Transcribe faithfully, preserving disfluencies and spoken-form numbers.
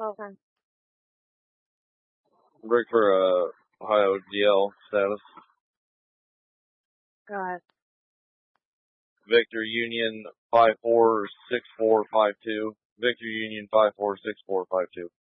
Okay. Break for uh, Ohio D L status. Go ahead. Victor Union five four six four five two. Victor Union five four six four five two.